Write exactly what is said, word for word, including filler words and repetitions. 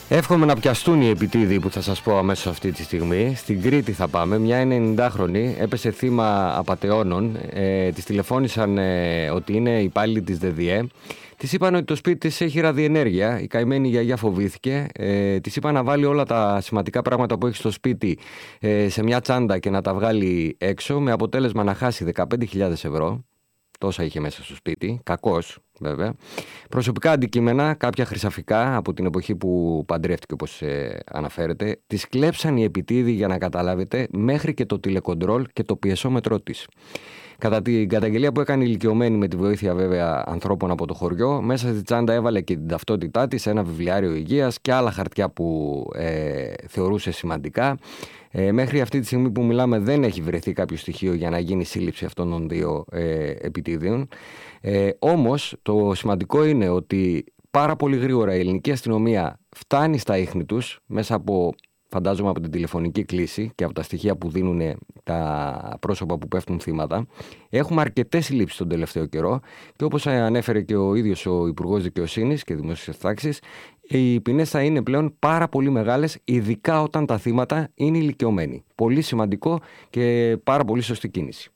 Εύχομαι να πιαστούν οι επιτίδοι που θα σας πω αμέσως αυτή τη στιγμή. Στην Κρήτη θα πάμε. Μια ενενηντάχρονη έπεσε θύμα απατεώνων. Ε, της τηλεφώνησαν ε, ότι είναι υπάλληλοι της ΔΔΕ. Της είπαν ότι το σπίτι της έχει ραδιενέργεια. Η καημένη γιαγιά φοβήθηκε. Ε, της είπαν να βάλει όλα τα σημαντικά πράγματα που έχει στο σπίτι ε, σε μια τσάντα και να τα βγάλει έξω, με αποτέλεσμα να χάσει δεκαπέντε χιλιάδες ευρώ. Τόσα είχε μέσα στο σπίτι. Κακός, βέβαια. Προσωπικά αντικείμενα, κάποια χρυσαφικά από την εποχή που παντρεύτηκε, όπως ε, αναφέρεται. Τις κλέψαν οι επιτίδοι, για να καταλάβετε, μέχρι και το τηλεκοντρόλ και το πιεσόμετρό της. Κατά την καταγγελία που έκανε η ηλικιωμένη, με τη βοήθεια βέβαια ανθρώπων από το χωριό, μέσα στη τσάντα έβαλε και την ταυτότητά της, ένα βιβλιάριο υγείας και άλλα χαρτιά που ε, θεωρούσε σημαντικά. Ε, μέχρι αυτή τη στιγμή που μιλάμε δεν έχει βρεθεί κάποιο στοιχείο για να γίνει σύλληψη αυτών των δύο ε, επιτίδιων. Ε, όμως το σημαντικό είναι ότι πάρα πολύ γρήγορα η ελληνική αστυνομία φτάνει στα ίχνη τους μέσα από, φαντάζομαι, από την τηλεφωνική κλήση και από τα στοιχεία που δίνουν τα πρόσωπα που πέφτουν θύματα. Έχουμε αρκετές συλλήψεις τον τελευταίο καιρό και, όπως ανέφερε και ο ίδιος ο Υπουργός Δικαιοσύνης και Δημόσιας Τάξης, οι ποινές θα είναι πλέον πάρα πολύ μεγάλες, ειδικά όταν τα θύματα είναι ηλικιωμένοι. Πολύ σημαντικό και πάρα πολύ σωστή κίνηση.